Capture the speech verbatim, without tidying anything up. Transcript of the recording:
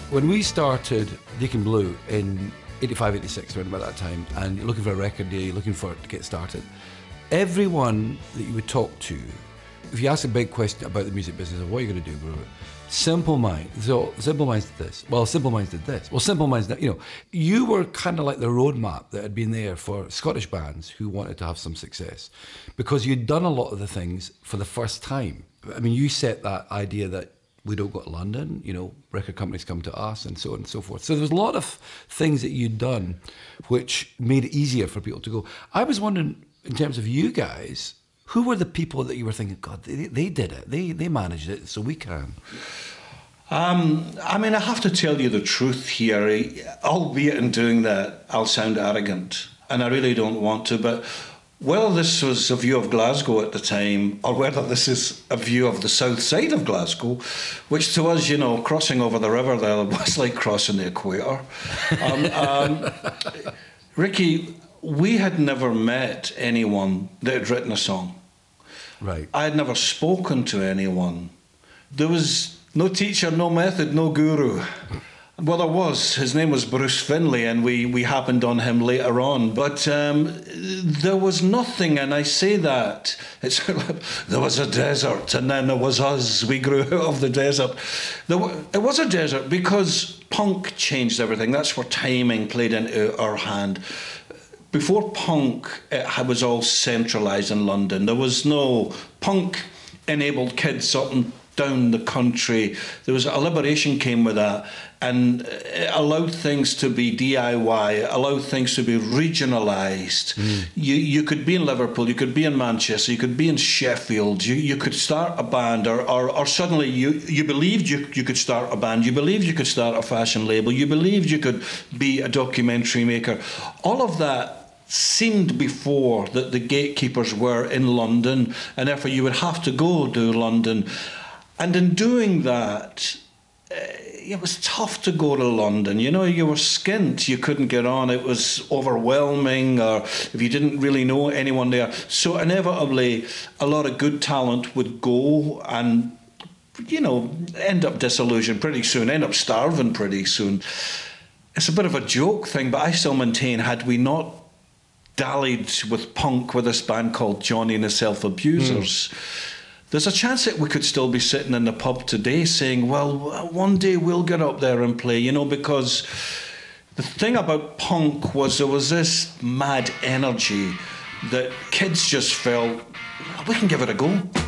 When we started Deacon Blue in eighty-five, eighty-six, around about that time, and you're looking for a record deal, you're looking for it to get started, everyone that you would talk to, if you ask a big question about the music business, of what are you going to do, bro? Simple Minds. So Simple Minds did this. Well, Simple Minds did this. Well, Simple Minds, did, you know, you were kind of like the roadmap that had been there for Scottish bands who wanted to have some success, because you'd done a lot of the things for the first time. I mean, you set that idea that we don't go to London, you know, record companies come to us, and so on and so forth. So there was a lot of things that you'd done which made it easier for people to go. I was wondering, in terms of you guys, who were the people that you were thinking, God, they, they did it, they they managed it, so we can? Um, I mean, I have to tell you the truth here, albeit in doing that, I'll sound arrogant, and I really don't want to, but whether this was a view of Glasgow at the time, or whether this is a view of the south side of Glasgow, which to us, you know, crossing over the river there was like crossing the equator. Um, um, Ricky, we had never met anyone that had written a song. Right. I had never spoken to anyone. There was no teacher, no method, no guru. Well, there was. His name was Bruce Finlay, and we, we happened on him later on. But um, there was nothing, and I say that. It's there was a desert, and then there was us. We grew out of the desert. There w- it was a desert because punk changed everything. That's where timing played into our hand. Before punk, it was all centralised in London. There was no punk enabled kids up and down the country. There was a liberation came with that, and it allowed things to be D I Y, it allowed things to be regionalised. Mm. You you could be in Liverpool, you could be in Manchester, you could be in Sheffield, you, you could start a band, or, or, or suddenly you, you believed you, you could start a band, you believed you could start a fashion label, you believed you could be a documentary maker. All of that seemed before that the gatekeepers were in London, and therefore you would have to go to London. And in doing that, uh, it was tough to go to London. You know, you were skint, you couldn't get on. It was overwhelming, or if you didn't really know anyone there. So inevitably, a lot of good talent would go and, you know, end up disillusioned pretty soon, end up starving pretty soon. It's a bit of a joke thing, but I still maintain, had we not dallied with punk with this band called Johnny and the Self-Abusers, mm. there's a chance that we could still be sitting in the pub today saying, well, one day we'll get up there and play, you know, because the thing about punk was there was this mad energy that kids just felt, we can give it a go.